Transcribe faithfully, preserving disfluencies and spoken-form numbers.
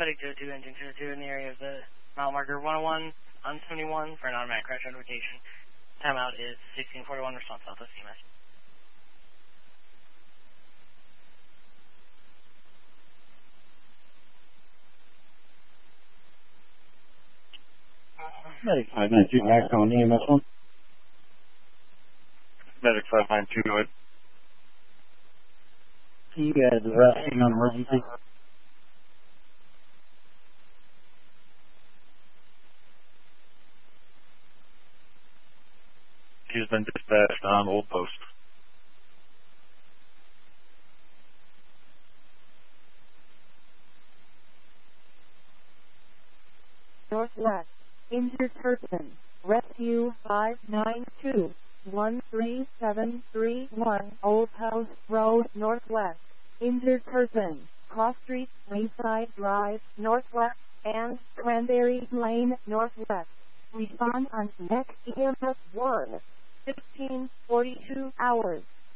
paramedic zero two, engine zero two in the area of the mile marker one oh one on seventy-one for an automatic crash notification. Timeout is sixteen forty-one, response Southwest C M S. Medic five nine two, back on E M S one. Medic five nine two, go ahead. You guys are asking on emergency. He's been dispatched on Old Post. Northwest. Injured person. Rescue five nine two, one three seven three one Old House Road, Northwest. Injured person. Cross Street, Wayside Drive, Northwest, and Cranberry Lane, Northwest. Respond on next E M S one. fifteen forty-two hours.